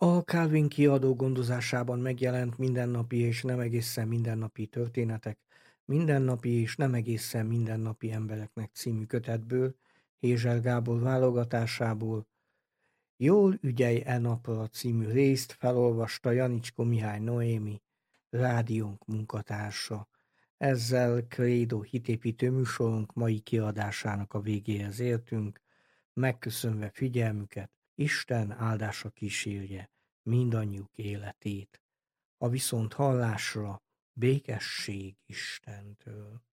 A Calvin kiadó gondozásában megjelent Mindennapi és nem egészen mindennapi történetek, Mindennapi és nem egészen mindennapi embereknek című kötetből, Hézser Gábor válogatásából. Jól ügyelj e napra című részt felolvasta Janicskó Mihály Noémi, rádiónk munkatársa. Ezzel Krédó hitépítő műsorunk mai kiadásának a végéhez értünk, megköszönve figyelmüket, Isten áldása kísérje mindannyiuk életét. A viszonthallásra békesség Istentől.